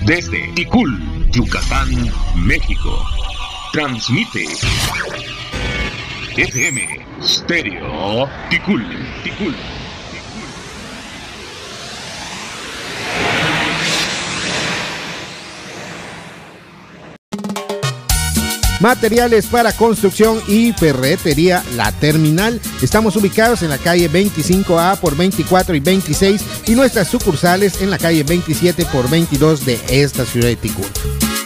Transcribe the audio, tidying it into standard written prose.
Desde Ticul, Yucatán, México. Transmite FM Stereo Ticul. Materiales para construcción y ferretería La Terminal. Estamos ubicados en la calle 25A por 24 y 26 y nuestras sucursales en la calle 27 por 22 de esta ciudad de Ticul.